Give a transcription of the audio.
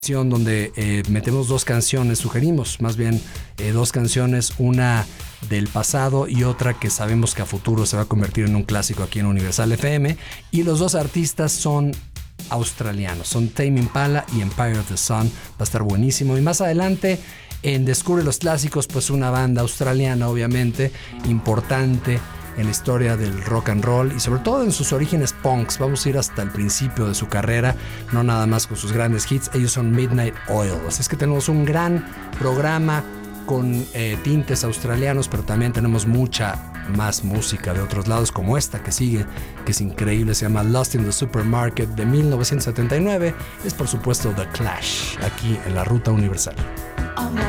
donde metemos dos canciones, sugerimos más bien dos canciones, una del pasado y otra que sabemos que a futuro se va a convertir en un clásico aquí en Universal FM, y los dos artistas son australianos, son Tame Impala y Empire of the Sun. Va a estar buenísimo. Y más adelante en Descubre los Clásicos, pues una banda australiana obviamente importante en la historia del rock and roll y sobre todo en sus orígenes punks. Vamos a ir hasta el principio de su carrera, no nada más con sus grandes hits. Ellos son Midnight Oil. Así es que tenemos un gran programa con tintes australianos, pero también tenemos mucha más música de otros lados, como esta que sigue, que es increíble. Se llama Lost in the Supermarket, de 1979. Es por supuesto The Clash, aquí en la Ruta Universal.